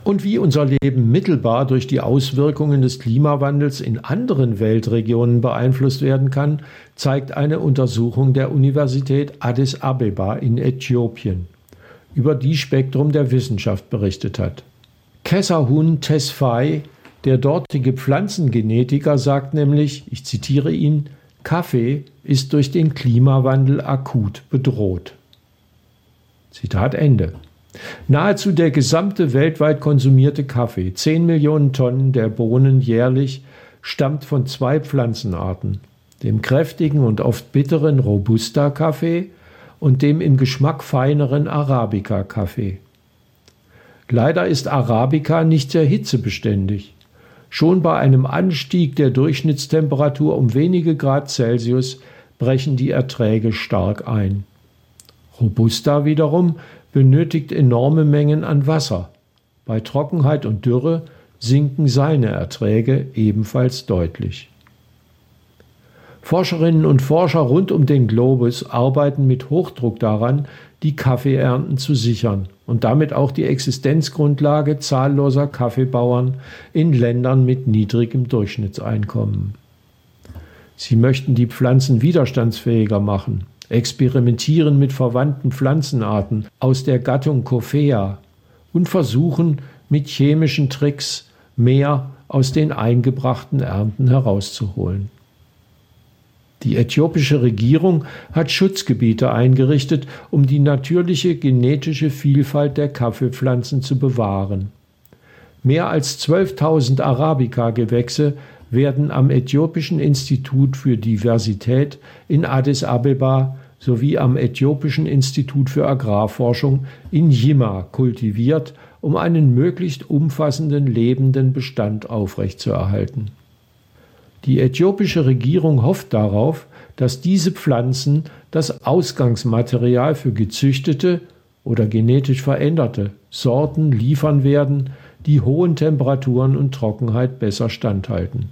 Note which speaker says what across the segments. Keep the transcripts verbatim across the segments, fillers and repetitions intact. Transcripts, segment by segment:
Speaker 1: Und wie unser Leben mittelbar durch die Auswirkungen des Klimawandels in anderen Weltregionen beeinflusst werden kann, zeigt eine Untersuchung der Universität Addis Abeba in Äthiopien, über die Spektrum der Wissenschaft berichtet hat. Kesahun Tesfaye, der dortige Pflanzengenetiker, sagt nämlich, ich zitiere ihn, Kaffee ist durch den Klimawandel akut bedroht. Zitat Ende. Nahezu der gesamte weltweit konsumierte Kaffee, zehn Millionen Tonnen der Bohnen jährlich, stammt von zwei Pflanzenarten, dem kräftigen und oft bitteren Robusta-Kaffee und dem im Geschmack feineren Arabica-Kaffee. Leider ist Arabica nicht sehr hitzebeständig. Schon bei einem Anstieg der Durchschnittstemperatur um wenige Grad Celsius brechen die Erträge stark ein. Robusta wiederum benötigt enorme Mengen an Wasser. Bei Trockenheit und Dürre sinken seine Erträge ebenfalls deutlich. Forscherinnen und Forscher rund um den Globus arbeiten mit Hochdruck daran, die Kaffeeernten zu sichern und damit auch die Existenzgrundlage zahlloser Kaffeebauern in Ländern mit niedrigem Durchschnittseinkommen. Sie möchten die Pflanzen widerstandsfähiger machen, experimentieren mit verwandten Pflanzenarten aus der Gattung Coffea und versuchen mit chemischen Tricks mehr aus den eingebrachten Ernten herauszuholen. Die äthiopische Regierung hat Schutzgebiete eingerichtet, um die natürliche genetische Vielfalt der Kaffeepflanzen zu bewahren. Mehr als zwölftausend Arabica-Gewächse werden am Äthiopischen Institut für Diversität in Addis Abeba sowie am Äthiopischen Institut für Agrarforschung in Jimma kultiviert, um einen möglichst umfassenden lebenden Bestand aufrechtzuerhalten. Die äthiopische Regierung hofft darauf, dass diese Pflanzen das Ausgangsmaterial für gezüchtete oder genetisch veränderte Sorten liefern werden, die hohen Temperaturen und Trockenheit besser standhalten.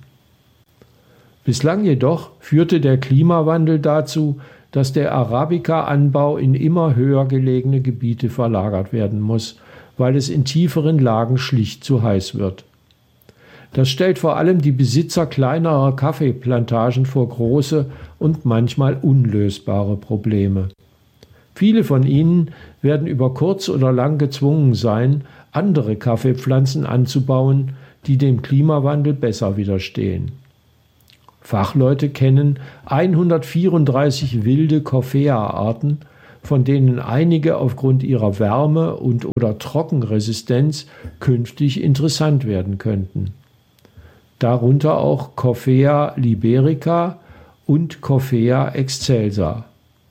Speaker 1: Bislang jedoch führte der Klimawandel dazu, dass der Arabica-Anbau in immer höher gelegene Gebiete verlagert werden muss, weil es in tieferen Lagen schlicht zu heiß wird. Das stellt vor allem die Besitzer kleinerer Kaffeeplantagen vor große und manchmal unlösbare Probleme. Viele von ihnen werden über kurz oder lang gezwungen sein, andere Kaffeepflanzen anzubauen, die dem Klimawandel besser widerstehen. Fachleute kennen hundertvierunddreißig wilde Coffea-Arten, von denen einige aufgrund ihrer Wärme- und oder Trockenresistenz künftig interessant werden könnten. Darunter auch Coffea liberica und Coffea excelsa.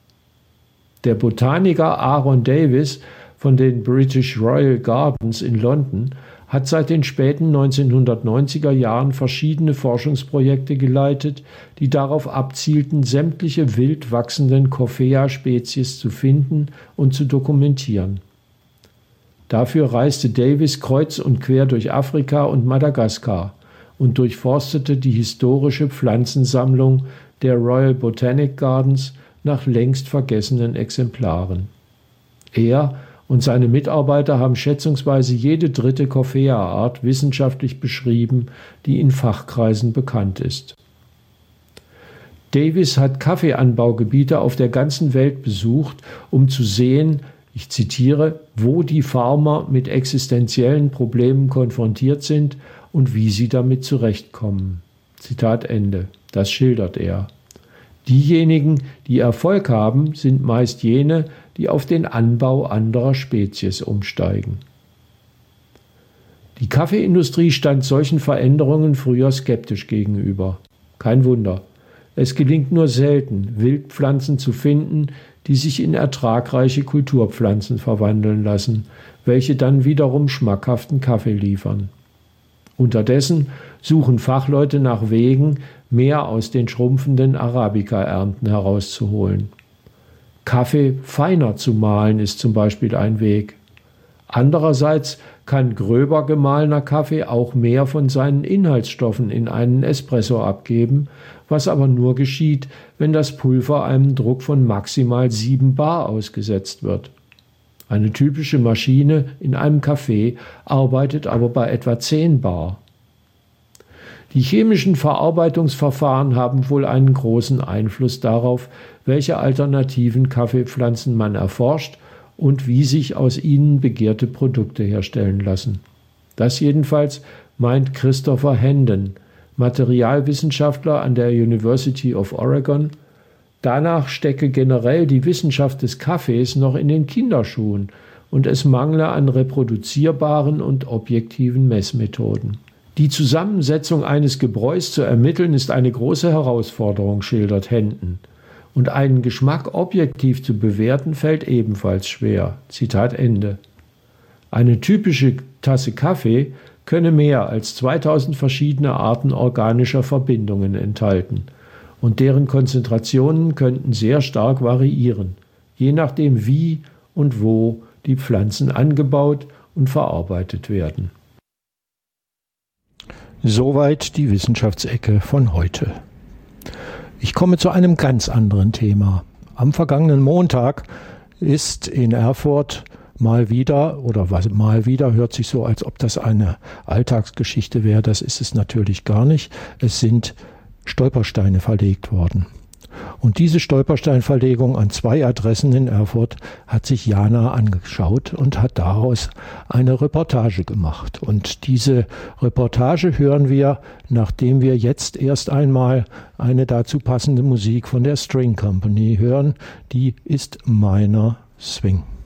Speaker 1: Der Botaniker Aaron Davis von den British Royal Gardens in London hat seit den späten neunzehnhundertneunziger Jahren verschiedene Forschungsprojekte geleitet, die darauf abzielten, sämtliche wild wachsenden Coffea-Spezies zu finden und zu dokumentieren. Dafür reiste Davis kreuz und quer durch Afrika und Madagaskar und durchforstete die historische Pflanzensammlung der Royal Botanic Gardens nach längst vergessenen Exemplaren. Er und seine Mitarbeiter haben schätzungsweise jede dritte Coffea-Art wissenschaftlich beschrieben, die in Fachkreisen bekannt ist. Davis hat Kaffeeanbaugebiete auf der ganzen Welt besucht, um zu sehen, ich zitiere, wo die Farmer mit existenziellen Problemen konfrontiert sind und wie sie damit zurechtkommen. Zitat Ende. Das schildert er. Diejenigen, die Erfolg haben, sind meist jene, die auf den Anbau anderer Spezies umsteigen. Die Kaffeeindustrie stand solchen Veränderungen früher skeptisch gegenüber. Kein Wunder. Es gelingt nur selten, Wildpflanzen zu finden, die sich in ertragreiche Kulturpflanzen verwandeln lassen, welche dann wiederum schmackhaften Kaffee liefern. Unterdessen suchen Fachleute nach Wegen, mehr aus den schrumpfenden Arabica-Ernten herauszuholen. Kaffee feiner zu mahlen ist zum Beispiel ein Weg. Andererseits kann gröber gemahlener Kaffee auch mehr von seinen Inhaltsstoffen in einen Espresso abgeben, was aber nur geschieht, wenn das Pulver einem Druck von maximal sieben Bar ausgesetzt wird. Eine typische Maschine in einem Café arbeitet aber bei etwa zehn Bar. Die chemischen Verarbeitungsverfahren haben wohl einen großen Einfluss darauf, welche alternativen Kaffeepflanzen man erforscht und wie sich aus ihnen begehrte Produkte herstellen lassen. Das jedenfalls meint Christopher Hendon, Materialwissenschaftler an der University of Oregon. Danach stecke generell die Wissenschaft des Kaffees noch in den Kinderschuhen und es mangle an reproduzierbaren und objektiven Messmethoden. Die Zusammensetzung eines Gebräus zu ermitteln ist eine große Herausforderung, schildert Hendon. Und einen Geschmack objektiv zu bewerten, fällt ebenfalls schwer. Zitat Ende. Eine typische Tasse Kaffee könne mehr als zweitausend verschiedene Arten organischer Verbindungen enthalten. Und deren Konzentrationen könnten sehr stark variieren, je nachdem wie und wo die Pflanzen angebaut und verarbeitet werden.
Speaker 2: Soweit die Wissenschaftsecke von heute. Ich komme zu einem ganz anderen Thema. Am vergangenen Montag ist in Erfurt mal wieder, oder was mal wieder, hört sich so, als ob das eine Alltagsgeschichte wäre, das ist es natürlich gar nicht. Es sind Stolpersteine verlegt worden. Und diese Stolpersteinverlegung an zwei Adressen in Erfurt hat sich Jana angeschaut und hat daraus eine Reportage gemacht. Und diese Reportage hören wir, nachdem wir jetzt erst einmal eine dazu passende Musik von der String Company hören. Die ist Minor Swing.